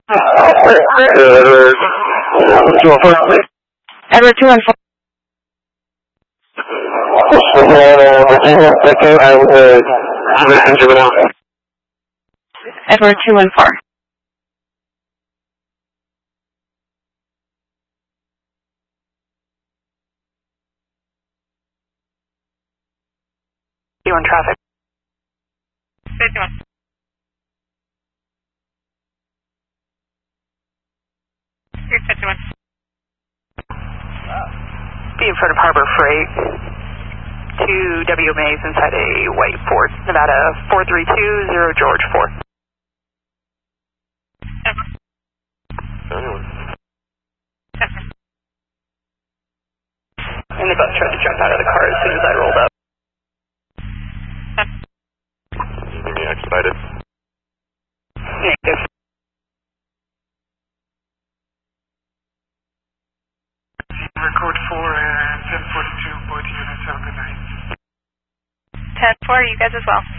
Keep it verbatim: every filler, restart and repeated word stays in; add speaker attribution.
Speaker 1: Edward two one four. Edward two one four.
Speaker 2: You on traffic?
Speaker 1: fifty-one. fifty-one.
Speaker 2: Be in front of Harbor Freight. Two W M As inside a white Ford, Nevada four three two zero George four. And they both tried to jump out of the car as soon as I rolled up.
Speaker 3: Be expedited.
Speaker 2: Negative.
Speaker 4: Record four and ten forty-two, both units have a good night.
Speaker 1: ten four, you guys as well.